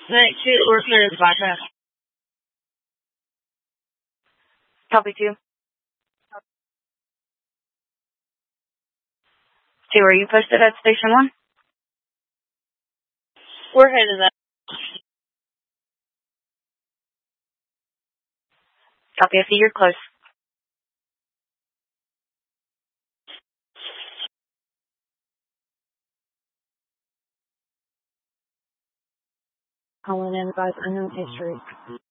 Next two, we're clear to bypass. Copy 2. 2, are you posted at Station 1? We're headed that. Copy, I see you're close. Calling in advise unknown history.